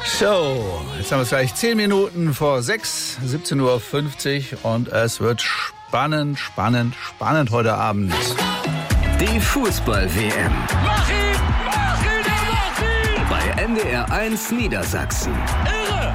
So, jetzt haben wir es gleich 10 Minuten vor 6, 17.50 Uhr und es wird spannend heute Abend. Die Fußball-WM. Mach ihn! Bei NDR 1 Niedersachsen. Irre!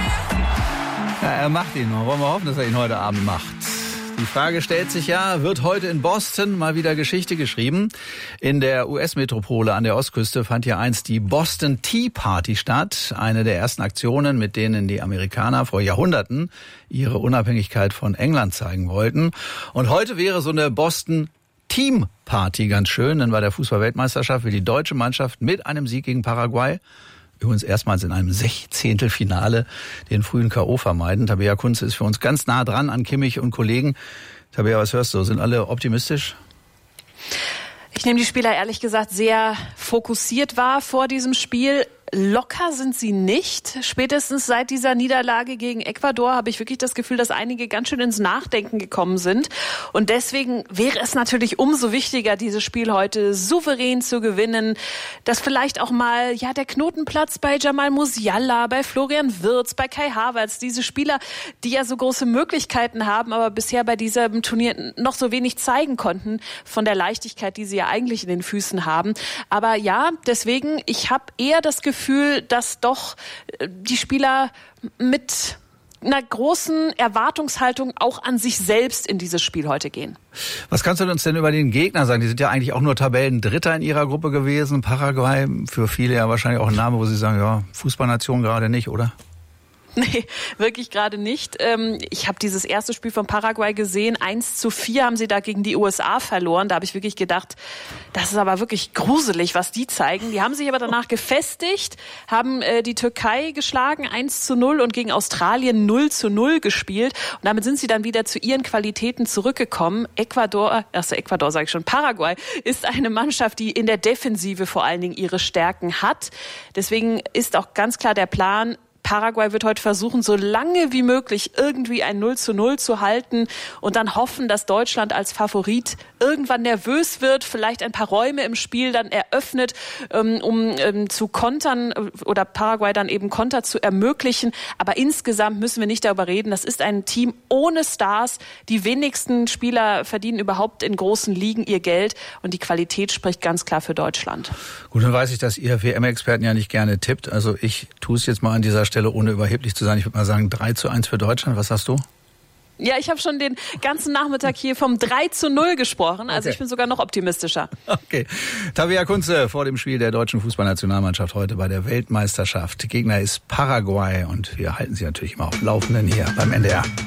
Ja, er macht ihn. Wollen wir hoffen, dass er ihn heute Abend macht. Die Frage stellt sich ja, wird heute in Boston mal wieder Geschichte geschrieben? In der US-Metropole an der Ostküste fand ja einst die Boston Tea Party statt. Eine der ersten Aktionen, mit denen die Amerikaner vor Jahrhunderten ihre Unabhängigkeit von England zeigen wollten. Und heute wäre so eine Boston Team Party ganz schön, denn bei der Fußball-Weltmeisterschaft will die deutsche Mannschaft mit einem Sieg gegen Paraguay, übrigens erstmals in einem 16. Finale, den frühen K.O. vermeiden. Tabea Kunze ist für uns ganz nah dran an Kimmich und Kollegen. Tabea, was hörst du? Sind alle optimistisch? Ich nehme die Spieler ehrlich gesagt sehr fokussiert wahr vor diesem Spiel. Locker sind sie nicht. Spätestens seit dieser Niederlage gegen Ecuador habe ich wirklich das Gefühl, dass einige ganz schön ins Nachdenken gekommen sind. Und deswegen wäre es natürlich umso wichtiger, dieses Spiel heute souverän zu gewinnen. Dass vielleicht auch mal der Knotenplatz bei Jamal Musiala, bei Florian Wirtz, bei Kai Havertz, diese Spieler, die ja so große Möglichkeiten haben, aber bisher bei diesem Turnier noch so wenig zeigen konnten von der Leichtigkeit, die sie ja eigentlich in den Füßen haben. Aber ja, deswegen, ich habe eher das Gefühl, dass doch die Spieler mit einer großen Erwartungshaltung auch an sich selbst in dieses Spiel heute gehen. Was kannst du uns denn über den Gegner sagen? Die sind ja eigentlich auch nur Tabellendritter in ihrer Gruppe gewesen. Paraguay, für viele ja wahrscheinlich auch ein Name, wo sie sagen, ja, Fußballnation gerade nicht, oder? Nee, wirklich gerade nicht. Ich habe dieses erste Spiel von Paraguay gesehen. 1:4 haben sie da gegen die USA verloren. Da habe ich wirklich gedacht, das ist aber wirklich gruselig, was die zeigen. Die haben sich aber danach gefestigt, haben die Türkei geschlagen, 1:0 und gegen Australien 0:0 gespielt. Und damit sind sie dann wieder zu ihren Qualitäten zurückgekommen. Paraguay ist eine Mannschaft, die in der Defensive vor allen Dingen ihre Stärken hat. Deswegen ist auch ganz klar der Plan, Paraguay wird heute versuchen, so lange wie möglich irgendwie ein 0:0 zu halten und dann hoffen, dass Deutschland als Favorit irgendwann nervös wird, vielleicht ein paar Räume im Spiel dann eröffnet, um zu kontern oder Paraguay dann eben Konter zu ermöglichen. Aber insgesamt müssen wir nicht darüber reden. Das ist ein Team ohne Stars. Die wenigsten Spieler verdienen überhaupt in großen Ligen ihr Geld und die Qualität spricht ganz klar für Deutschland. Gut, dann weiß ich, dass ihr WM-Experten ja nicht gerne tippt. Also ich tue es jetzt mal an dieser Stelle, ohne überheblich zu sein. Ich würde mal sagen 3:1 für Deutschland. Was sagst du? Ja, ich habe schon den ganzen Nachmittag hier vom 3:0 gesprochen. Also Okay. Ich bin sogar noch optimistischer. Okay. Tabea Kunze vor dem Spiel der deutschen Fußballnationalmannschaft heute bei der Weltmeisterschaft. Gegner ist Paraguay und wir halten Sie natürlich immer auf dem Laufenden hier beim NDR.